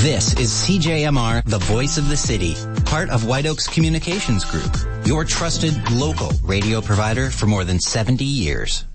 This is CJMR, the voice of the city, part of White Oaks Communications Group, your trusted local radio provider for more than 70 years.